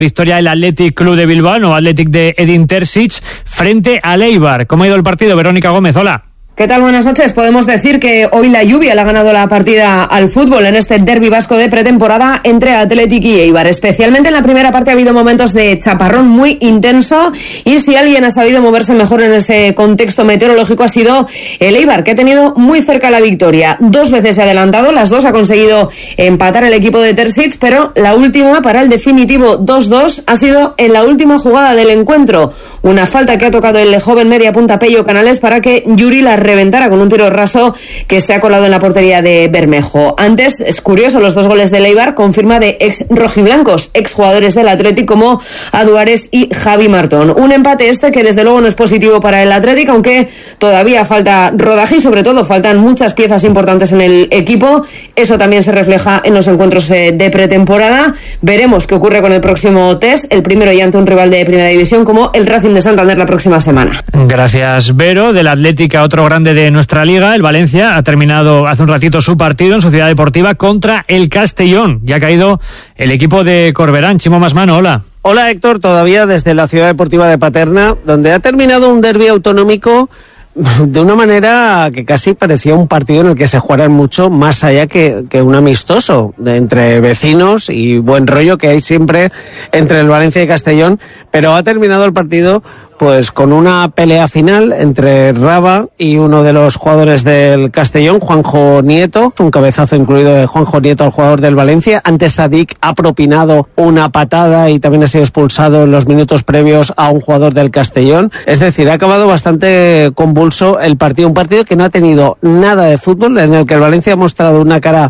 Victoria del Athletic Club de Bilbao, nuevo Athletic de Edin Terzic, frente al Eibar. ¿Cómo ha ido el partido? Verónica Gómez, hola. ¿Qué tal? Buenas noches. Podemos decir que hoy la lluvia le ha ganado la partida al fútbol en este derbi vasco de pretemporada entre Athletic y Eibar. Especialmente en la primera parte ha habido momentos de chaparrón muy intenso y si alguien ha sabido moverse mejor en ese contexto meteorológico ha sido el Eibar, que ha tenido muy cerca la victoria. 2 veces se ha adelantado, las 2 ha conseguido empatar el equipo de Terzic, pero la última para el definitivo 2-2 ha sido en la última jugada del encuentro. Una falta que ha tocado el joven media punta Pello Canales para que Yuri la reventara con un tiro raso que se ha colado en la portería de Bermejo. Antes, es curioso, los 2 goles del Eibar con firma de ex rojiblancos, ex jugadores del Athletic como Aduares y Javi Martón. Un empate que desde luego no es positivo para el Athletic, aunque todavía falta rodaje y sobre todo faltan muchas piezas importantes en el equipo. Eso también se refleja en los encuentros de pretemporada. Veremos qué ocurre con el próximo test, el primero ya ante un rival de primera división como el Racing de Santander la próxima semana. Gracias, Vero. Del Athletic a otro grande de nuestra liga, el Valencia ha terminado hace un ratito su partido en su ciudad deportiva contra el Castellón. Ya ha caído el equipo de Corberán. Chimo Masmano, hola. Hola Héctor, todavía desde la ciudad deportiva de Paterna, donde ha terminado un derbi autonómico de una manera que casi parecía un partido en el que se jugaran mucho más allá que un amistoso entre vecinos y buen rollo que hay siempre entre el Valencia y Castellón, pero ha terminado el partido pues con una pelea final entre Raba y uno de los jugadores del Castellón, Juanjo Nieto, un cabezazo incluido de Juanjo Nieto al jugador del Valencia. Antes Sadik ha propinado una patada y también ha sido expulsado en los minutos previos a un jugador del Castellón. Es decir, ha acabado bastante convulso el partido, un partido que no ha tenido nada de fútbol, en el que el Valencia ha mostrado una cara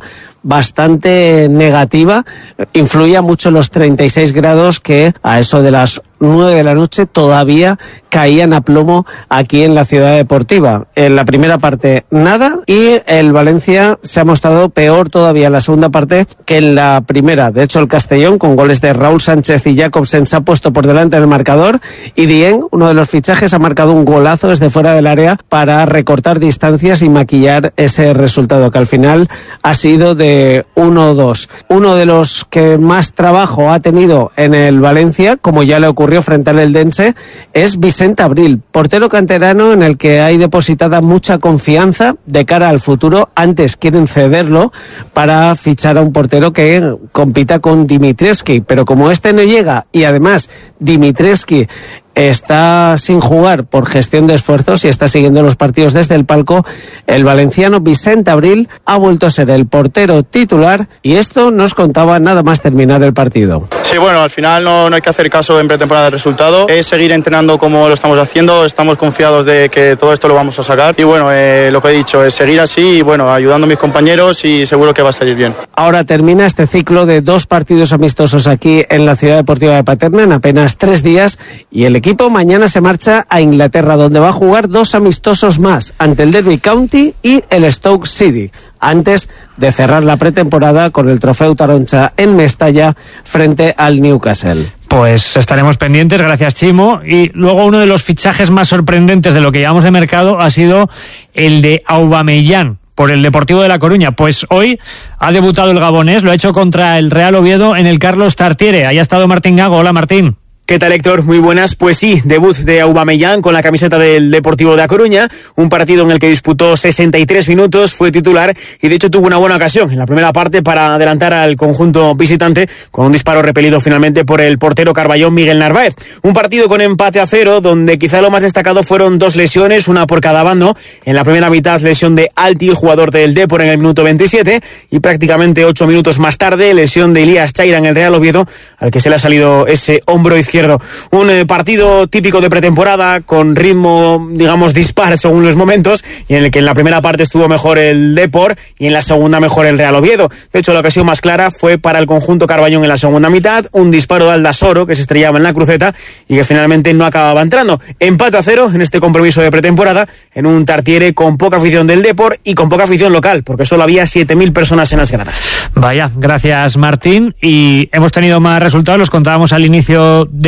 bastante negativa. Influía mucho los 36 grados que a eso de las 9 de la noche todavía caían a plomo aquí en la ciudad deportiva. En la primera parte nada y el Valencia se ha mostrado peor todavía en la segunda parte que en la primera. De hecho, el Castellón, con goles de Raúl Sánchez y Jacobsen, se ha puesto por delante del marcador y Dieng, uno de los fichajes, ha marcado un golazo desde fuera del área para recortar distancias y maquillar ese resultado que al final ha sido de 1-2. Uno de los que más trabajo ha tenido en el Valencia, como ya le ocurrió frente al Eldense, es Vicente Abril, portero canterano en el que hay depositada mucha confianza de cara al futuro. Antes quieren cederlo para fichar a un portero que compita con Dimitrievski, pero como este no llega y además Dimitrievski está sin jugar por gestión de esfuerzos y está siguiendo los partidos desde el palco, el valenciano Vicente Abril ha vuelto a ser el portero titular y esto nos contaba nada más terminar el partido. Sí, bueno, al final no hay que hacer caso en pretemporada del resultado, es seguir entrenando como lo estamos haciendo, estamos confiados de que todo esto lo vamos a sacar y bueno, lo que he dicho es seguir así y bueno, ayudando a mis compañeros y seguro que va a salir bien. Ahora termina este ciclo de 2 partidos amistosos aquí en la ciudad deportiva de Paterna en apenas 3 días y el equipo mañana se marcha a Inglaterra, donde va a jugar 2 amistosos más ante el Derby County y el Stoke City, antes de cerrar la pretemporada con el Trofeu Taroncha en Mestalla frente al Newcastle. Pues estaremos pendientes, gracias Chimo. Y luego uno de los fichajes más sorprendentes de lo que llevamos de mercado ha sido el de Aubameyang por el Deportivo de La Coruña. Pues hoy ha debutado el gabonés, lo ha hecho contra el Real Oviedo en el Carlos Tartiere. Ahí ha estado Martín Gago. Hola Martín. ¿Qué tal, Héctor? Muy buenas. Pues sí, debut de Aubameyang con la camiseta del Deportivo de La Coruña, un partido en el que disputó 63 minutos, fue titular y de hecho tuvo una buena ocasión en la primera parte para adelantar al conjunto visitante con un disparo repelido finalmente por el portero carballón Miguel Narváez. Un partido con empate a 0 donde quizá lo más destacado fueron 2 lesiones, una por cada bando. En la primera mitad lesión de Alti, jugador del Depor, en el minuto 27 y prácticamente 8 minutos más tarde lesión de Elías Chaira en el Real Oviedo, al que se le ha salido ese hombro izquierdo. Un partido típico de pretemporada con ritmo, digamos, dispar según los momentos y en el que en la primera parte estuvo mejor el Depor y en la segunda mejor el Real Oviedo. De hecho, la ocasión más clara fue para el conjunto carballón en la segunda mitad, un disparo de Aldasoro que se estrellaba en la cruceta y que finalmente no acababa entrando. Empate a 0 en este compromiso de pretemporada en un Tartiere con poca afición del Depor y con poca afición local, porque solo había 7.000 personas en las gradas. Vaya, gracias Martín. Y hemos tenido más resultados, los contábamos al inicio de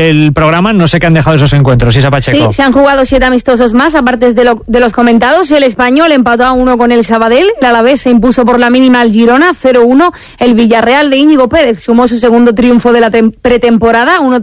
el programa, no sé qué han dejado esos encuentros, Isa Pacheco. Sí, se han jugado 7 amistosos más, aparte de los comentados. El Español empató a 1 con el Sabadell, el Alavés se impuso por la mínima al Girona, 0-1. El Villarreal de Íñigo Pérez sumó su segundo triunfo de la pretemporada, 1-3